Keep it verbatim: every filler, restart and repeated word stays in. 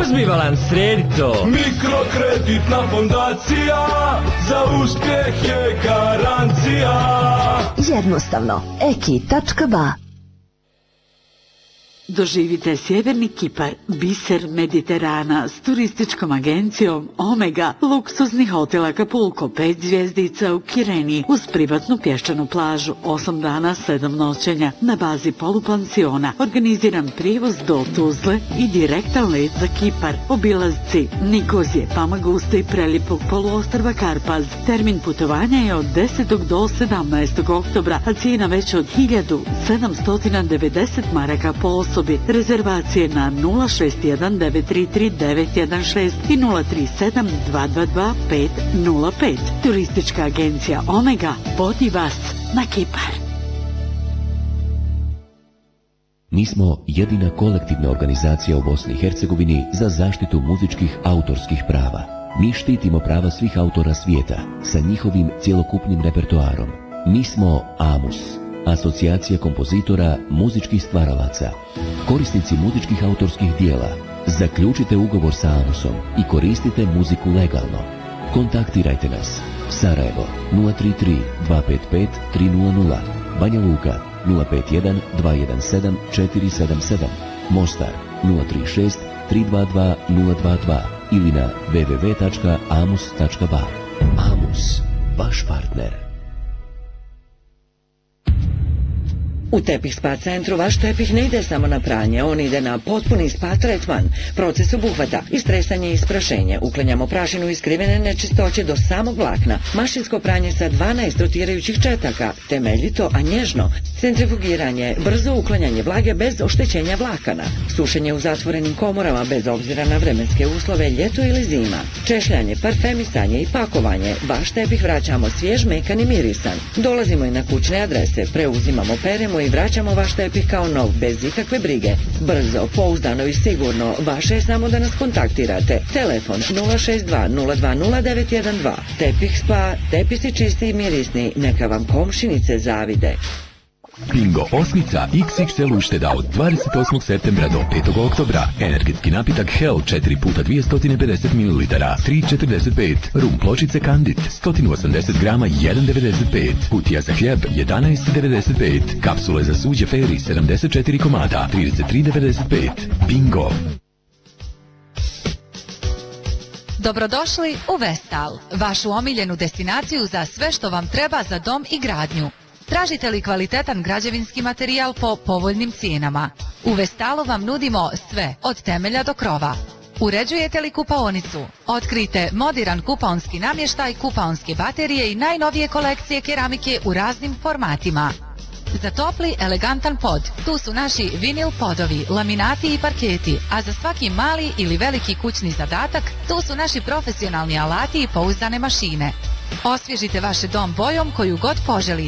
Uzmi balans, sredi to. Mikrokreditna fondacija, za uspjeh je garancija. Jednostavno, eki tačka ba. Doživite sjeverni Kipar, biser Mediterana s turističkom agencijom Omega, luksuzni hotel Acapulco, pet zvjezdica u Kireni uz privatnu pješčanu plažu, osam dana, sedam noćenja na bazi polupansiona, organiziran prijevoz do Tuzle i direktan let za Kipar, obilazci Nikozije, Famaguste i prelijepog poluostrva Karpaz. Termin putovanja je od desetog do sedamnaestog oktobra, a cijena već od hiljadu sedamsto devedeset maraka po osobi. Rezervacije na nula šest jedan devet tri tri devet jedan šest i nula tri sedam dva dva dva pet nula pet. Turistička agencija Omega vodi vas na Kipar. Mi smo jedina kolektivna organizacija u Bosni i Hercegovini za zaštitu muzičkih autorskih prava. Mi štitimo prava svih autora svijeta sa njihovim cjelokupnim repertoarom. Mi smo AMUS, Asocijacija kompozitora muzičkih stvaralaca. Korisnici muzičkih autorskih dijela, zaključite ugovor sa AMUSom i koristite muziku legalno. Kontaktirajte nas. Sarajevo nula tri tri dva pet pet tri nula nula, Banja Luka nula pet jedan dva jedan sedam četiri sedam sedam, Mostar nula tri šest tri dva dva nula dva dva ili na w w w tačka amus tačka ba. AMUS, vaš partner. U Tepih Spa centru vaš tepih ne ide samo na pranje, on ide na potpuni spa tretman. Proces obuhvata istresanje i isprašenje, uklanjamo prašinu i skrivene nečistoće do samog vlakna, mašinsko pranje sa dvanaest rotirajućih četaka, temeljito, a nježno, centrifugiranje, brzo uklanjanje vlage bez oštećenja vlakana, sušenje u zatvorenim komorama bez obzira na vremenske uslove, ljeto ili zima, češljanje, parfemisanje i pakovanje, vaš tepih vraćamo svjež, mekan i mirisan. Dolazimo i na kućne adrese, preuzimamo, peremo i vraćamo vaš tepih kao nov, bez ikakve brige. Brzo, pouzdano i sigurno, vaše je samo da nas kontaktirate. Telefon nula šest dva nula dva nula devet jedan dva. Tepih Spa, tepisi čisti i mirisni, neka vam komšinice zavide. Bingo osmica iks iks el ušteda od dvadeset osmog septembra do petog oktobra. Energetski napitak Hell četiri puta dvjesto pedeset mililitara, tri četrdeset pet. Rum pločice Candid sto osamdeset grama, jedan devedeset pet. Kutija za hljeb jedanaest devedeset pet. Kapsule za suđe Feri sedamdeset četiri komada, trideset tri devedeset pet. Bingo. Dobrodošli u Vestal, vašu omiljenu destinaciju za sve što vam treba za dom i gradnju. Tražite li kvalitetan građevinski materijal po povoljnim cijenama? U Vestalu vam nudimo sve, od temelja do krova. Uređujete li kupaonicu? Otkrijte moderan kupaonski namještaj, kupaonske baterije i najnovije kolekcije keramike u raznim formatima. Za topli, elegantan pod, tu su naši vinil podovi, laminati i parketi, a za svaki mali ili veliki kućni zadatak, tu su naši profesionalni alati i pouzdane mašine. Osvježite vaš dom bojom koju god poželite.